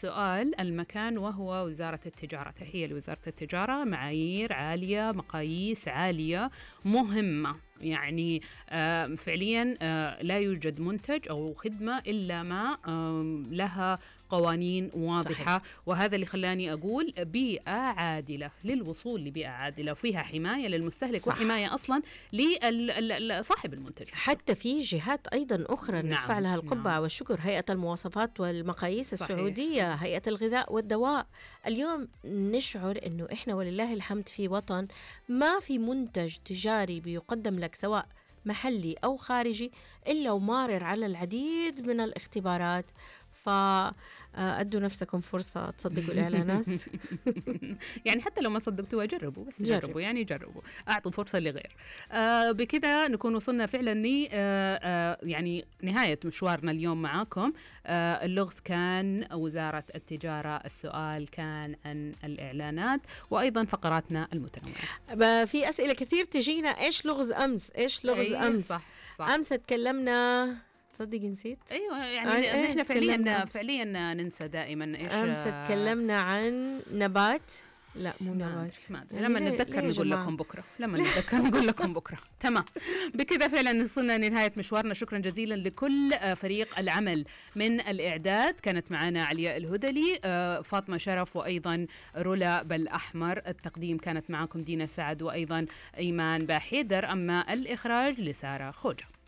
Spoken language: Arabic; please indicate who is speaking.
Speaker 1: السؤال المكان وهو وزارة التجارة. تحية لوزارة التجارة، معايير عالية، مقاييس عالية مهمة. يعني فعليا لا يوجد منتج أو خدمة إلا ما لها قوانين واضحة. صحيح. وهذا اللي خلاني أقول بيئة عادلة للوصول لبيئة عادلة وفيها حماية للمستهلك. صح. وحماية أصلا لصاحب المنتج.
Speaker 2: حتى في جهات أيضا أخرى نرفع لها القبعة والشكر، هيئة المواصفات والمقاييس السعودية، هيئة الغذاء والدواء. اليوم نشعر أنه إحنا ولله الحمد في وطن ما في منتج تجاري بيقدم لك سواء محلي أو خارجي إلا ومارر على العديد من الاختبارات. فأدوا نفسكم فرصة تصدقوا الإعلانات.
Speaker 1: يعني حتى لو ما صدقتوها جربوا، بس جربوا يعني جربوا، أعطوا فرصة لغير. بكذا نكون وصلنا فعلا يعني نهاية مشوارنا اليوم معاكم. اللغز كان وزارة التجارة، السؤال كان عن الإعلانات، وأيضا فقراتنا المتنوعة.
Speaker 2: في أسئلة كثير تجينا، إيش لغز أمس، إيش لغز أمس.
Speaker 1: صح.
Speaker 2: أمس تكلمنا، تصدق نسيت.
Speaker 1: ايوه يعني احنا فعليا ننسى دائما ايش.
Speaker 2: امس تكلمنا عن نبات، لا مو نبات،
Speaker 1: لما نتذكر نقول لكم بكره، لما نتذكر نقول لكم بكره. تمام. بكذا فعلا وصلنا لنهايه مشوارنا. شكرا جزيلا لكل فريق العمل من الاعداد. كانت معنا علياء الهدلي، فاطمه شرف، وايضا رولا بالاحمر. التقديم كانت معكم دينا سعد، وايضا ايمان باحيدر. اما الاخراج لساره خوجه.